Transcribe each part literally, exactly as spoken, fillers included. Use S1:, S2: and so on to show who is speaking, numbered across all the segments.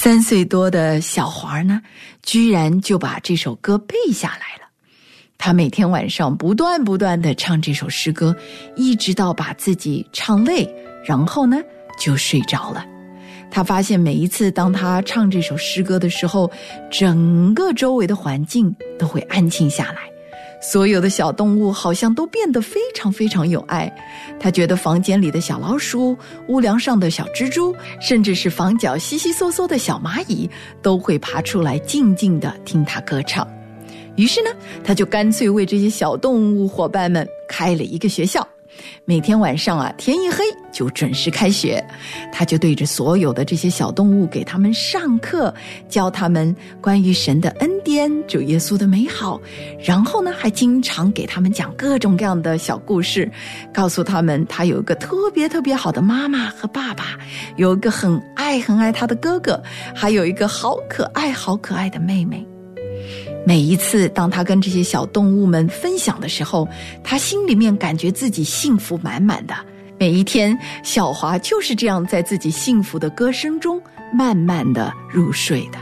S1: 三岁多的小华呢，居然就把这首歌背下来了。他每天晚上不断不断地唱这首诗歌，一直到把自己唱累，然后呢就睡着了。他发现每一次当他唱这首诗歌的时候，整个周围的环境都会安静下来，所有的小动物好像都变得非常非常有爱。他觉得房间里的小老鼠、屋梁上的小蜘蛛，甚至是房角稀稀嗦嗦的小蚂蚁，都会爬出来静静地听他歌唱。于是呢，他就干脆为这些小动物伙伴们开了一个学校。每天晚上啊，天一黑就准时开学。他就对着所有的这些小动物给他们上课，教他们关于神的恩典、主耶稣的美好，然后呢还经常给他们讲各种各样的小故事，告诉他们他有一个特别特别好的妈妈和爸爸，有一个很爱很爱他的哥哥，还有一个好可爱好可爱的妹妹。每一次当他跟这些小动物们分享的时候，他心里面感觉自己幸福满满的。每一天，小华就是这样在自己幸福的歌声中慢慢的入睡的。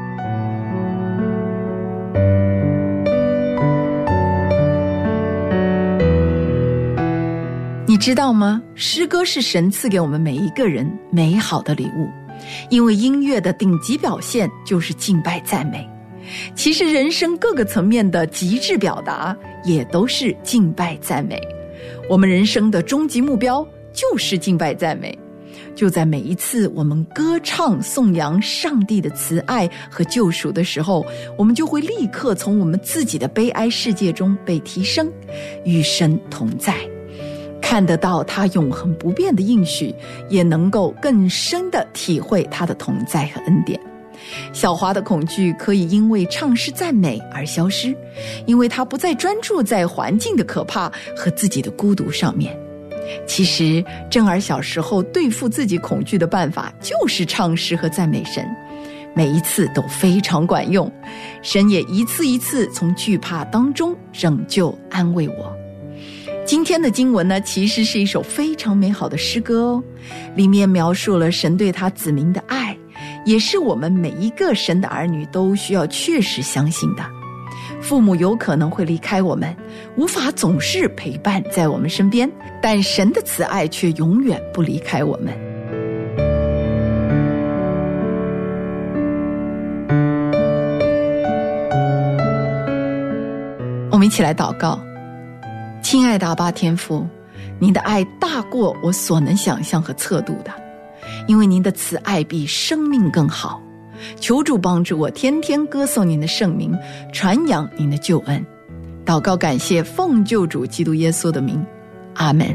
S1: 你知道吗？诗歌是神赐给我们每一个人美好的礼物，因为音乐的顶级表现就是敬拜赞美。其实人生各个层面的极致表达也都是敬拜赞美。我们人生的终极目标就是敬拜赞美。就在每一次我们歌唱颂扬上帝的慈爱和救赎的时候，我们就会立刻从我们自己的悲哀世界中被提升，与神同在，看得到他永恒不变的应许，也能够更深地体会他的同在和恩典。小华的恐惧可以因为唱诗赞美而消失，因为他不再专注在环境的可怕和自己的孤独上面。其实珍儿小时候对付自己恐惧的办法就是唱诗和赞美神，每一次都非常管用，神也一次一次从惧怕当中拯救安慰我。今天的经文呢，其实是一首非常美好的诗歌哦，里面描述了神对他子民的爱，也是我们每一个神的儿女都需要确实相信的。父母有可能会离开我们，无法总是陪伴在我们身边，但神的慈爱却永远不离开我们。我们一起来祷告。亲爱的阿爸天父，您的爱大过我所能想象和测度的，因为您的慈爱比生命更好。求主帮助我天天歌颂您的圣名，传扬您的救恩。祷告感谢奉救主基督耶稣的名，阿们。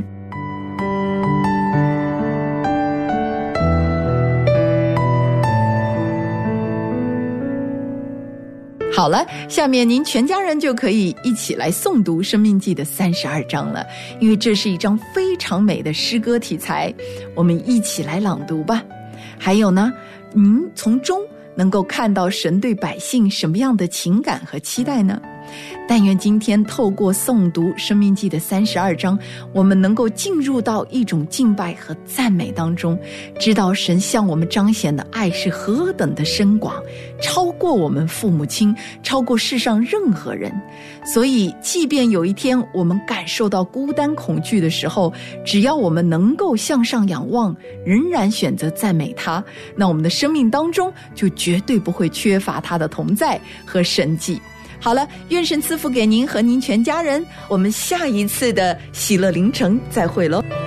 S1: 好了，下面您全家人就可以一起来诵读《申命记》的三十二章了，因为这是一张非常美的诗歌题材，我们一起来朗读吧。还有呢，您从中能够看到神对百姓什么样的情感和期待呢？但愿今天透过诵读《申命记》的三十二章，我们能够进入到一种敬拜和赞美当中，知道神向我们彰显的爱是何等的深广，超过我们父母亲，超过世上任何人。所以即便有一天我们感受到孤单恐惧的时候，只要我们能够向上仰望，仍然选择赞美他，那我们的生命当中就绝对不会缺乏他的同在和神迹。好了，愿神赐福给您和您全家人，我们下一次的喜乐凌晨再会喽。